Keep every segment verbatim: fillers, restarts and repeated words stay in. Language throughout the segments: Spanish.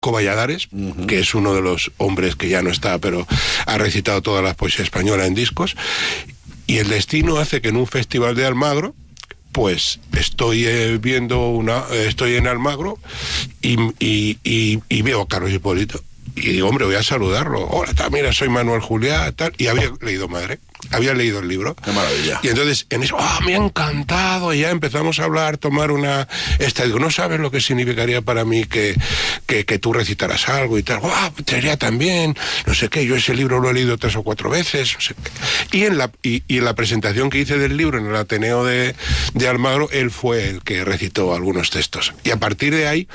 Valladares, uh-huh. que es uno de los hombres que ya no está, pero ha recitado toda la poesía española en discos, y el destino hace que en un festival de Almagro, pues estoy eh, viendo una, eh, estoy en Almagro y, y, y, y veo a Carlos Hipólito. Y digo, hombre, voy a saludarlo. Hola, tal, mira, soy Manuel Juliá, tal. Y había leído Madre, había leído el libro. Qué maravilla. Y entonces, en eso, ah, oh, me ha encantado. Y ya empezamos a hablar, tomar una... Esta, digo, no sabes lo que significaría para mí que, que, que tú recitaras algo y tal. Ah, oh, te haría también, no sé qué. Yo ese libro lo he leído tres o cuatro veces, no sé qué. Y en la, y, y en la presentación que hice del libro en el Ateneo de, de Almagro, él fue el que recitó algunos textos. Y a partir de ahí...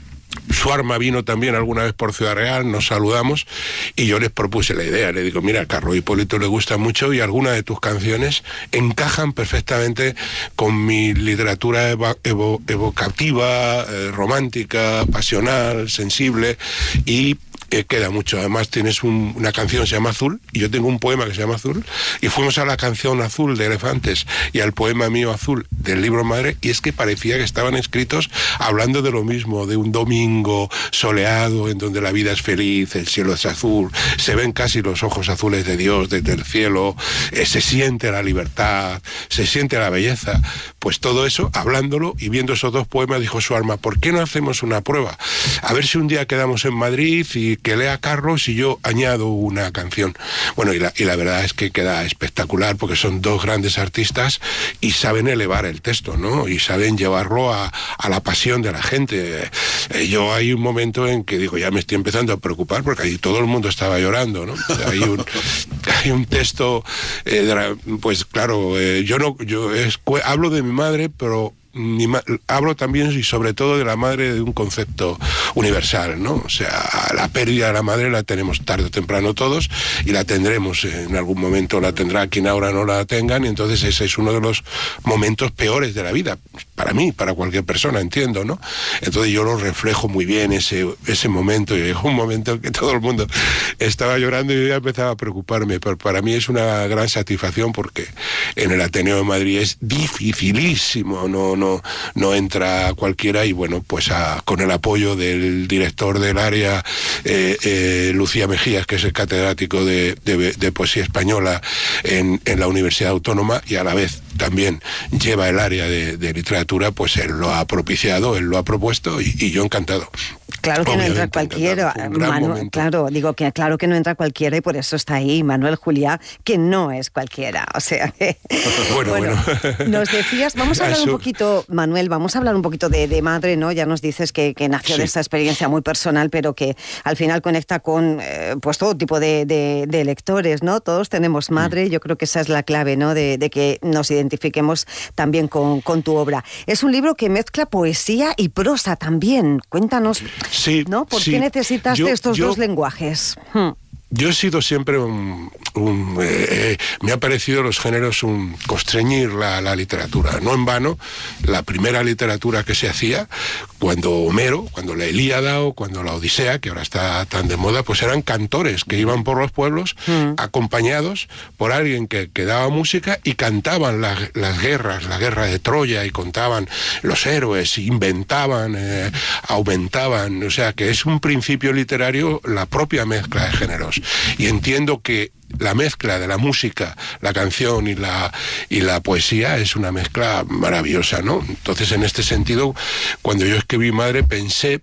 Suarma vino también alguna vez por Ciudad Real, nos saludamos y yo les propuse la idea. Le digo, mira, a Carlos Hipólito le gusta mucho y algunas de tus canciones encajan perfectamente con mi literatura evo, evo, evocativa, eh, romántica, pasional, sensible, y Eh, queda mucho. Además tienes un, una canción que se llama Azul, y yo tengo un poema que se llama Azul, y fuimos a la canción Azul de Elefantes y al poema mío Azul del libro Madre, y es que parecía que estaban escritos hablando de lo mismo, de un domingo soleado en donde la vida es feliz, el cielo es azul, se ven casi los ojos azules de Dios desde el cielo, eh, se siente la libertad, se siente la belleza. Pues todo eso, hablándolo y viendo esos dos poemas, dijo Suarma, ¿por qué no hacemos una prueba? A ver si un día quedamos en Madrid y que lea Carlos y yo añado una canción. Bueno, y la, y la verdad es que queda espectacular porque son dos grandes artistas y saben elevar el texto, ¿no? Y saben llevarlo a, a la pasión de la gente. Eh, yo hay un momento en que digo, ya me estoy empezando a preocupar porque ahí todo el mundo estaba llorando, ¿no? Hay un, hay un texto, eh, de la, pues claro, eh, yo no, yo es, hablo de mi madre, pero Mi ma- hablo también y sobre todo de la madre de un concepto universal, ¿no? O sea, la pérdida de la madre la tenemos tarde o temprano todos y la tendremos en algún momento, la tendrá quien ahora no la tengan, y entonces ese es uno de los momentos peores de la vida, para mí, para cualquier persona, entiendo, ¿no? Entonces yo lo reflejo muy bien, ese, ese momento, y llegó un momento en que todo el mundo estaba llorando y yo ya empezaba a preocuparme, pero para mí es una gran satisfacción porque en el Ateneo de Madrid es dificilísimo, no No, no entra cualquiera, y bueno, pues a, con el apoyo del director del área, eh, eh, Lucía Mejías, que es el catedrático de, de, de poesía española en, en la Universidad Autónoma, y a la vez también lleva el área de, de literatura, pues él lo ha propiciado, él lo ha propuesto, y, y yo encantado. Claro que Obviamente, no entra cualquiera, Manuel, claro, digo que claro que no entra cualquiera, y por eso está ahí Manuel Juliá, que no es cualquiera, o sea que... bueno, bueno, bueno, nos decías, vamos a hablar un poquito, Manuel, vamos a hablar un poquito de, de Madre, ¿no? Ya nos dices que, que nació sí. de esta experiencia muy personal, pero que al final conecta con eh, pues todo tipo de, de, de lectores, ¿no? Todos tenemos Madre, mm. yo creo que esa es la clave, ¿no? De, de que nos identifiquemos también con, con tu obra. Es un libro que mezcla poesía y prosa también, cuéntanos... Sí, ¿no? ¿Por sí. qué necesitaste yo, estos yo, dos lenguajes? Hmm. Yo he sido siempre un... un eh, me ha parecido los géneros un constreñir la, la literatura. No en vano, la primera literatura que se hacía, cuando Homero, cuando la Ilíada o cuando la Odisea, que ahora está tan de moda, pues eran cantores que iban por los pueblos mm. acompañados por alguien que, que daba música y cantaban la, las guerras, la guerra de Troya, y contaban los héroes, inventaban, eh, aumentaban. O sea, que es un principio literario la propia mezcla de géneros. Y entiendo que la mezcla de la música, la canción y la, y la poesía es una mezcla maravillosa, ¿no? Entonces, en este sentido, cuando yo escribí Madre, pensé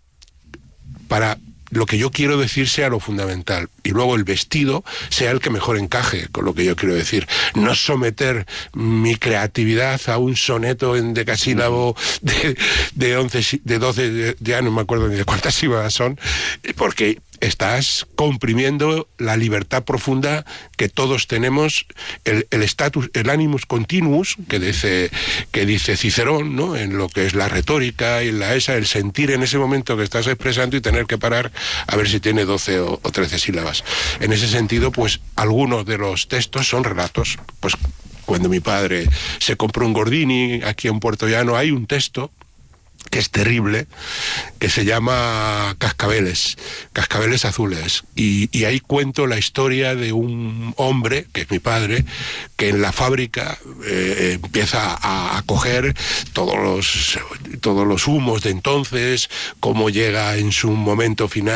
para lo que yo quiero decir sea lo fundamental, y luego el vestido sea el que mejor encaje con lo que yo quiero decir. No someter mi creatividad a un soneto en decasílabo de, de once, de doce, de, ya no me acuerdo ni de cuántas sílabas son, porque estás comprimiendo la libertad profunda que todos tenemos, el, el status, el animus continuus que dice, que dice Cicerón, ¿no? En lo que es la retórica y la esa, el sentir en ese momento que estás expresando y tener que parar a ver si tiene doce o, o trece sílabas. En ese sentido, pues algunos de los textos son relatos. Pues cuando mi padre se compró un Gordini aquí en Puerto Llano, hay un texto que es terrible, que se llama Cascabeles, Cascabeles Azules. Y, y ahí cuento la historia de un hombre, que es mi padre, que en la fábrica eh, empieza a, a coger todos los, todos los humos de entonces, cómo llega en su momento final